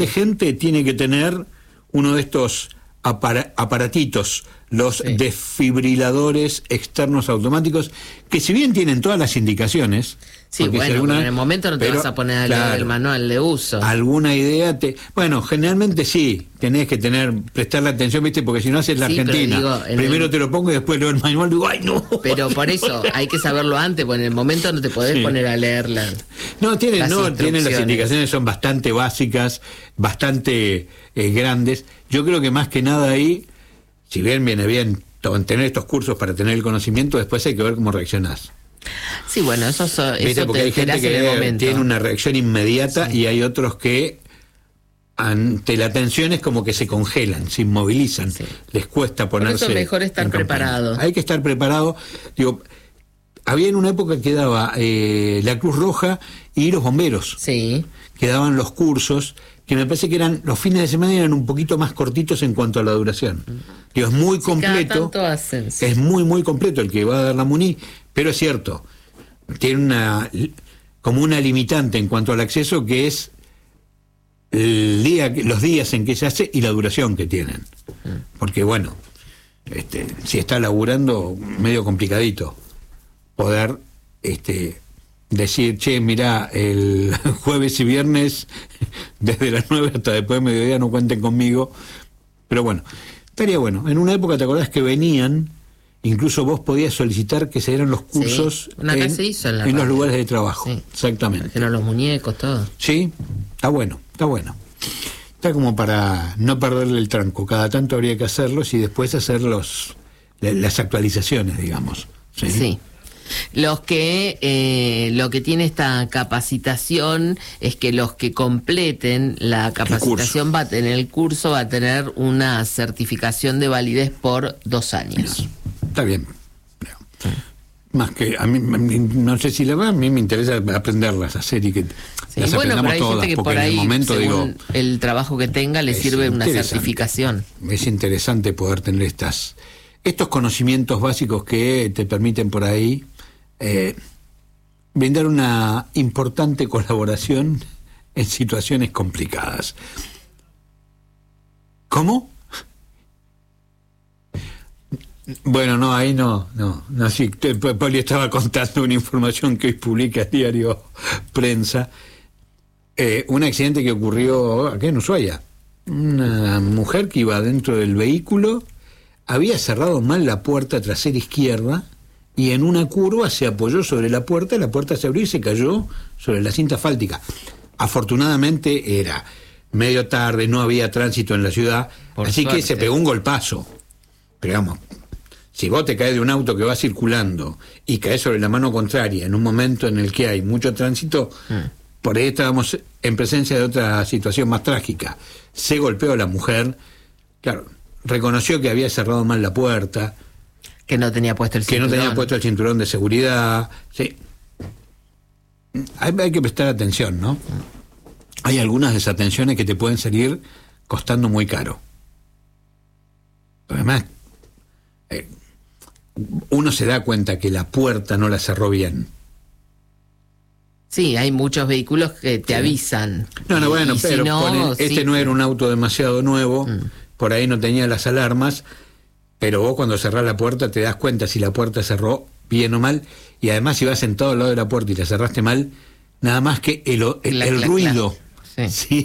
gente tiene que tener uno de estos aparatitos, los desfibriladores externos automáticos, que si bien tienen todas las indicaciones... Sí, bueno, en el momento no te vas a poner a leer el manual de uso. Alguna idea bueno, generalmente sí, tenés que prestarle atención, ¿viste? Porque si no haces la Argentina. Digo, primero te lo pongo y después leo el manual y digo, ¡ay, no! Pero por eso, hay que saberlo antes, porque en el momento no te podés poner a leerla. Tienen las indicaciones, son bastante básicas, bastante grandes. Yo creo que más que nada ahí, si bien viene bien tener estos cursos para tener el conocimiento, después hay que ver cómo reaccionás. Sí, bueno, eso porque hay gente que tiene una reacción inmediata y hay otros que ante la tensión es como que se congelan, se inmovilizan, les cuesta ponerse. Por eso es mejor estar preparado. Hay que estar preparado. Digo, había en una época que daba la Cruz Roja y los bomberos, que daban los cursos, que me parece que eran los fines de semana eran un poquito más cortitos en cuanto a la duración. Digo, es muy completo, es muy completo el que va a dar la MUNI, pero es cierto, tiene como una limitante en cuanto al acceso, que es los días en que se hace y la duración que tienen. Porque bueno, si está laburando, medio complicadito poder decir, che, mirá, el jueves y viernes desde las 9 hasta después de mediodía no cuenten conmigo. Pero bueno, estaría bueno. En una época, ¿te acordás que venían? Incluso vos podías solicitar que se dieran los cursos en los lugares de trabajo. Sí. Exactamente. Trajeron los muñecos, todo. Sí, está bueno. Está como para no perderle el tranco. Cada tanto habría que hacerlos y después hacer las actualizaciones, digamos. Sí. Lo que tiene esta capacitación es que los que completen la capacitación el curso va a tener una certificación de validez por 2 años. Está bien. Más que a mí, no sé si a mí me interesa aprenderlas, hacer y que las aprendamos todas, gente que porque por ahí, en el momento según el trabajo que tenga, le sirve una certificación. Es interesante poder tener estos conocimientos básicos que te permiten por ahí brindar una importante colaboración en situaciones complicadas. ¿Cómo? Bueno, no, ahí no, sí, Poli estaba contando una información que hoy publica el diario Prensa, un accidente que ocurrió aquí en Ushuaia. Una mujer que iba dentro del vehículo había cerrado mal la puerta trasera izquierda y en una curva se apoyó sobre la puerta se abrió y se cayó sobre la cinta asfáltica. Afortunadamente era medio tarde, no había tránsito en la ciudad, así que se pegó un golpazo. Pero vamos, si vos te caes de un auto que va circulando y caes sobre la mano contraria en un momento en el que hay mucho tránsito, por ahí estábamos en presencia de otra situación más trágica. Se golpeó a la mujer, claro, reconoció que había cerrado mal la puerta, que no tenía puesto el cinturón de seguridad. Sí. Hay que prestar atención, ¿no? Hay algunas desatenciones que te pueden salir costando muy caro. Además, uno se da cuenta que la puerta no la cerró bien. Sí, hay muchos vehículos que te avisan. No, bueno, pero si no, no era un auto demasiado nuevo, por ahí no tenía las alarmas, pero vos cuando cerrás la puerta te das cuenta si la puerta cerró bien o mal, y además si vas sentado al lado de la puerta y la cerraste mal, nada más que el ruido. Sí.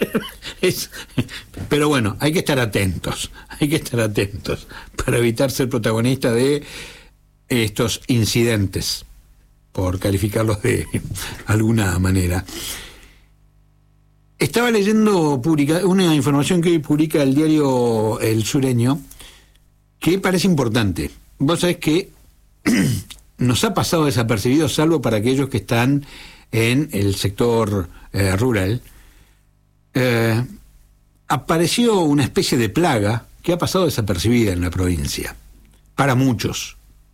Pero bueno, hay que estar atentos para evitar ser protagonista de estos incidentes, por calificarlos de alguna manera. Estaba leyendo una información que hoy publica el diario El Sureño, que parece importante. Vos sabés que nos ha pasado desapercibido, salvo para aquellos que están en el sector rural. Apareció una especie de plaga que ha pasado desapercibida en la provincia, para muchos.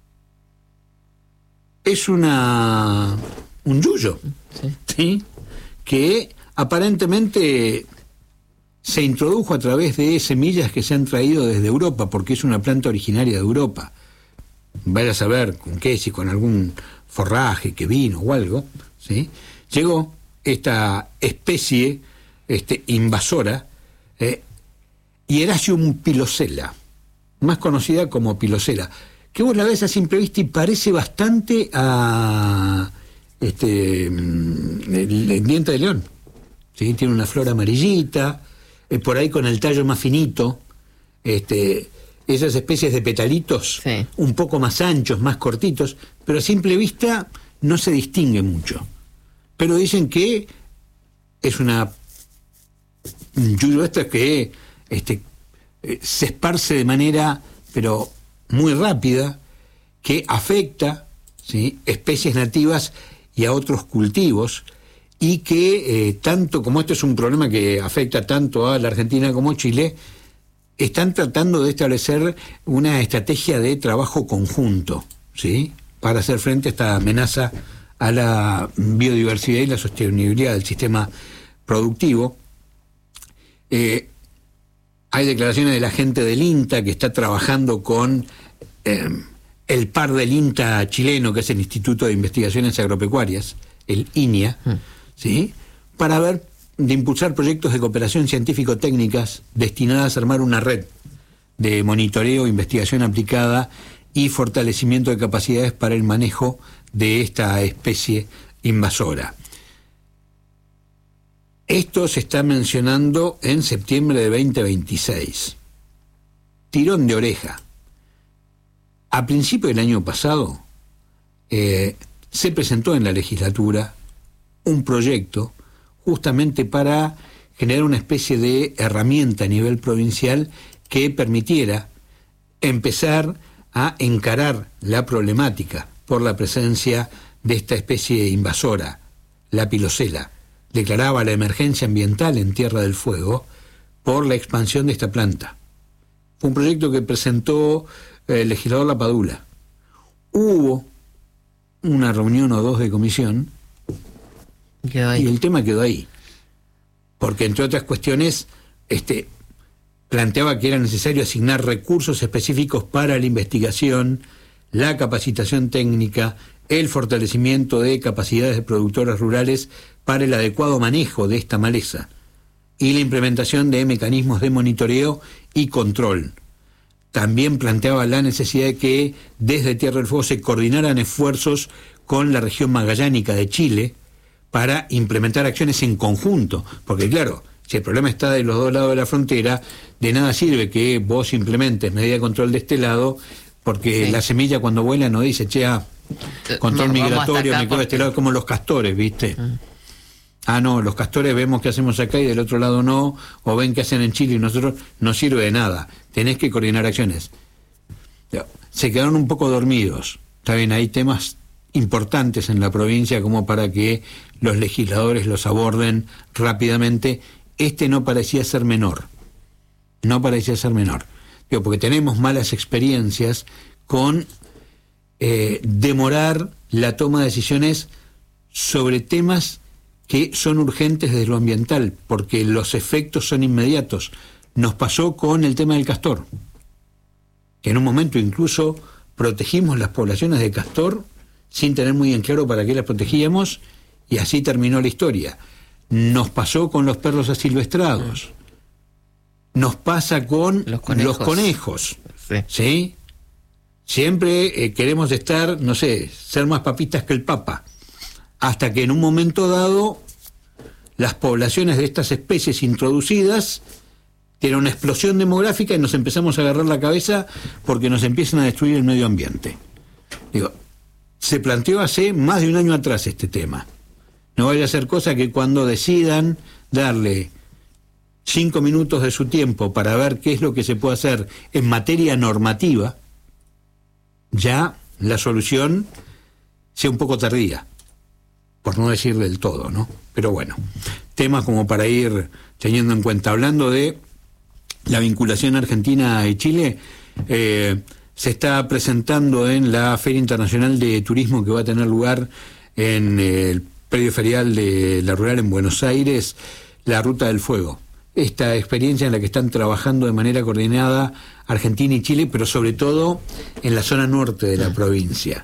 Es un yuyo, ¿sí? Que aparentemente se introdujo a través de semillas que se han traído desde Europa, porque es una planta originaria de Europa. Vaya a saber con qué, si con algún forraje que vino o algo, ¿sí? Llegó esta especie invasora, Hieracium pilosella, más conocida como pilosella, que vos la ves a simple vista y parece bastante a el diente de león, ¿sí? Tiene una flor amarillita, por ahí con el tallo más finito, esas especies de petalitos, sí, un poco más anchos, más cortitos, pero a simple vista no se distingue mucho. Pero dicen que es una yuyo esta que se esparce de manera pero muy rápida, que afecta, ¿sí?, especies nativas y a otros cultivos, y que tanto como esto es un problema que afecta tanto a la Argentina como a Chile, están tratando de establecer una estrategia de trabajo conjunto, ¿sí?, para hacer frente a esta amenaza a la biodiversidad y la sostenibilidad del sistema productivo. Hay declaraciones de la gente del INTA que está trabajando con el par del INTA chileno, que es el Instituto de Investigaciones Agropecuarias, el INIA, ¿sí?, para de impulsar proyectos de cooperación científico-técnicas destinadas a armar una red de monitoreo, investigación aplicada y fortalecimiento de capacidades para el manejo de esta especie invasora. Esto se está mencionando en septiembre de 2026. Tirón de oreja. A principio del año pasado se presentó en la legislatura un proyecto justamente para generar una especie de herramienta a nivel provincial que permitiera empezar a encarar la problemática por la presencia de esta especie invasora, la pilosella. Declaraba la emergencia ambiental en Tierra del Fuego por la expansión de esta planta. Fue un proyecto que presentó el legislador Lapadula. Hubo una reunión o dos de comisión y el tema quedó ahí. Porque, entre otras cuestiones, planteaba que era necesario asignar recursos específicos para la investigación, la capacitación técnica, el fortalecimiento de capacidades de productores rurales para el adecuado manejo de esta maleza y la implementación de mecanismos de monitoreo y control. También planteaba la necesidad de que desde Tierra del Fuego se coordinaran esfuerzos con la región magallánica de Chile para implementar acciones en conjunto, porque claro, si el problema está de los dos lados de la frontera, de nada sirve que vos implementes medida de control de este lado, porque la semilla cuando vuela no dice, control migratorio, me quedo de este lado, como los castores, ¿viste? No, los castores vemos qué hacemos acá y del otro lado no, o ven qué hacen en Chile y nosotros, no sirve de nada, tenés que coordinar acciones. Se quedaron un poco dormidos. Está bien, hay temas importantes en la provincia como para que los legisladores los aborden rápidamente. No parecía ser menor. Porque tenemos malas experiencias con demorar la toma de decisiones sobre temas que son urgentes desde lo ambiental, porque los efectos son inmediatos. Nos pasó con el tema del castor, que en un momento incluso protegimos las poblaciones de castor sin tener muy en claro para qué las protegíamos, y así terminó la historia. Nos pasó con los perros asilvestrados. Nos pasa con los conejos. ¿Sí? Siempre queremos estar, ser más papistas que el Papa. Hasta que en un momento dado, las poblaciones de estas especies introducidas tienen una explosión demográfica y nos empezamos a agarrar la cabeza porque nos empiezan a destruir el medio ambiente. Se planteó hace más de un año atrás este tema. No vaya a ser cosa que cuando decidan darle 5 minutos de su tiempo para ver qué es lo que se puede hacer en materia normativa, ya la solución sea un poco tardía, por no decir del todo, ¿no? Pero bueno, temas como para ir teniendo en cuenta. Hablando de la vinculación Argentina y Chile, se está presentando en la Feria Internacional de Turismo que va a tener lugar en el predio ferial de La Rural en Buenos Aires, la Ruta del Fuego. Esta experiencia en la que están trabajando de manera coordinada Argentina y Chile, pero sobre todo en la zona norte de la provincia,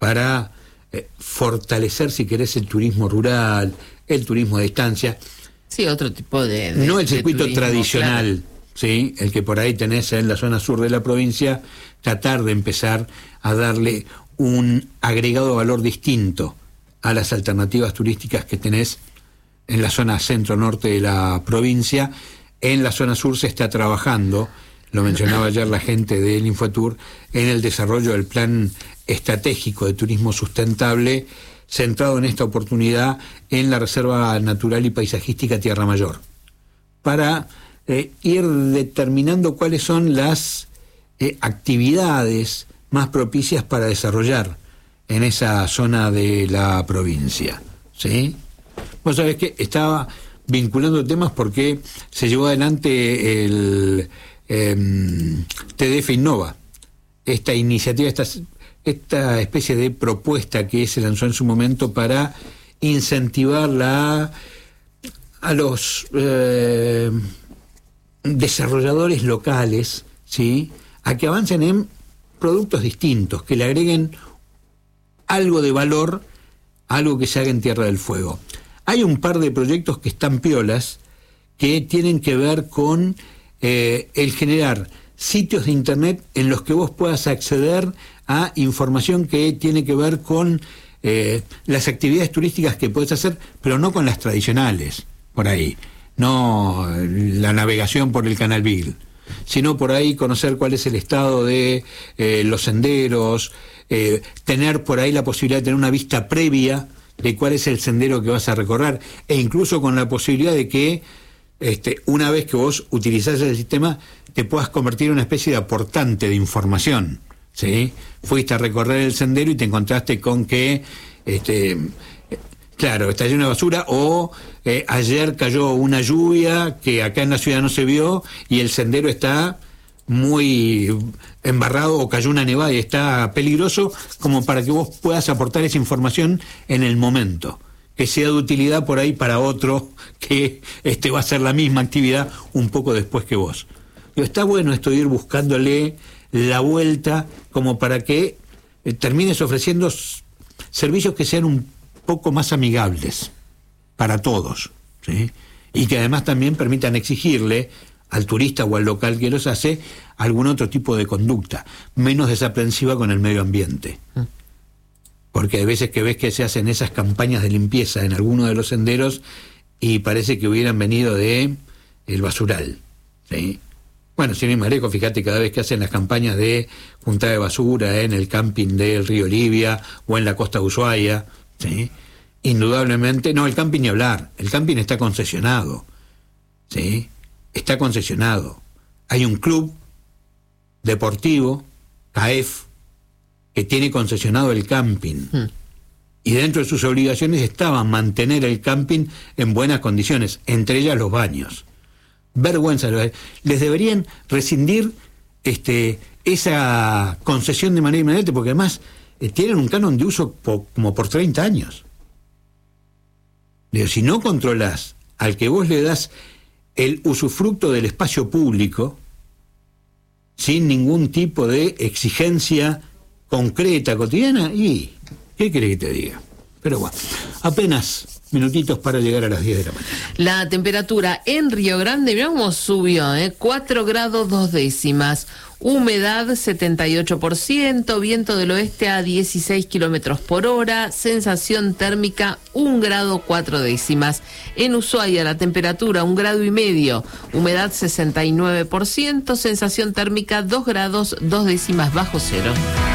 para fortalecer, si querés, el turismo rural, el turismo de distancia. Sí, otro tipo de no el circuito turismo, tradicional, claro. ¿sí? El que por ahí tenés en la zona sur de la provincia, tratar de empezar a darle un agregado valor distinto a las alternativas turísticas que tenés en la zona centro-norte de la provincia. En la zona sur se está trabajando, lo mencionaba ayer la gente del Infotour, en el desarrollo del plan estratégico de turismo sustentable, centrado en esta oportunidad en la Reserva Natural y Paisajística Tierra Mayor, para ir determinando cuáles son las actividades más propicias para desarrollar en esa zona de la provincia, ¿sí? Vos sabés que estaba vinculando temas porque se llevó adelante el TDF Innova, esta iniciativa, esta especie de propuesta que se lanzó en su momento para incentivar a los desarrolladores locales, ¿sí?, a que avancen en productos distintos, que le agreguen algo de valor a algo que se haga en Tierra del Fuego. Hay un par de proyectos que están piolas, que tienen que ver con el generar sitios de internet en los que vos puedas acceder a información que tiene que ver con las actividades turísticas que podés hacer, pero no con las tradicionales, por ahí, no la navegación por el Canal Beagle, sino por ahí conocer cuál es el estado de los senderos, tener por ahí la posibilidad de tener una vista previa de cuál es el sendero que vas a recorrer, e incluso con la posibilidad de que una vez que vos utilizás el sistema te puedas convertir en una especie de aportante de información, ¿sí? Fuiste a recorrer el sendero y te encontraste con que claro, está lleno de basura, o ayer cayó una lluvia que acá en la ciudad no se vio y el sendero está muy embarrado, o cayó una nevada y está peligroso, como para que vos puedas aportar esa información en el momento, que sea de utilidad por ahí para otro que va a hacer la misma actividad un poco después que vos. Pero está bueno esto de ir buscándole la vuelta como para que termines ofreciendo servicios que sean un poco más amigables para todos, ¿sí? Y que además también permitan exigirle al turista o al local que los hace algún otro tipo de conducta menos desaprensiva con el medio ambiente. Porque hay veces que ves que se hacen esas campañas de limpieza en alguno de los senderos y parece que hubieran venido de el basural, ¿sí? Bueno, sin ir más lejos, fíjate, cada vez que hacen las campañas de juntada de basura en el camping del río Libia o en la costa de Ushuaia, ¿sí?, indudablemente, no, el camping ni hablar, el camping está concesionado, ¿sí?, está concesionado. Hay un club deportivo, CAEF, que tiene concesionado el camping. Y dentro de sus obligaciones estaba mantener el camping en buenas condiciones, entre ellas los baños. Vergüenza, les deberían rescindir esa concesión de manera inmediata, porque además tienen un canon de uso como por 30 años. Digo, si no controlás al que vos le das el usufructo del espacio público, sin ningún tipo de exigencia concreta, cotidiana, y ¿qué querés que te diga? Pero bueno, apenas minutitos para llegar a las 10 de la mañana. La temperatura en Río Grande, mirá cómo subió, 4 grados 2 décimas, humedad 78%, viento del oeste a 16 kilómetros por hora, sensación térmica 1 grado 4 décimas. En Ushuaia la temperatura 1 grado y medio, humedad 69%, sensación térmica 2 grados 2 décimas bajo cero.